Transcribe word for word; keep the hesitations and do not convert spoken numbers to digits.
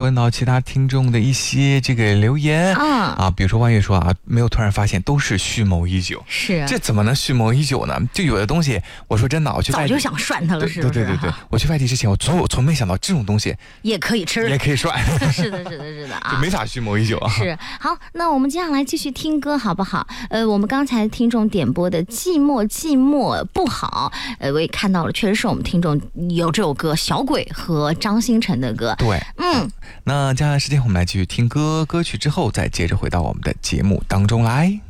问到其他听众的一些这个留言、嗯、啊，比如说万月说啊，没有突然发现都是蓄谋已久， 是这怎么能蓄谋已久呢？就有的东西，我说真的，我去外地早就想涮它了，是不是？ 对对对对，我去外地之前，我从我从没想到这种东西也可以吃， 也可以涮。 是的，是的，是的啊， 就没法蓄谋已久啊。 是好，那我们接下来继续听歌好不好？呃，我们刚才听众点播的《寂寞寂寞不好》，呃，我也看到了，确实是我们听众有这首歌，小鬼和张新成的歌。 对， 嗯， 那接下来时间我们来继续听歌，歌曲之后再接着回到我们的节目当中来。